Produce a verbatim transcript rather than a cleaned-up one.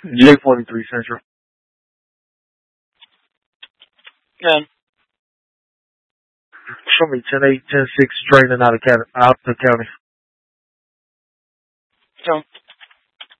J forty-three Central. Yeah. Show me ten eight, ten six draining out of, out of the county. So.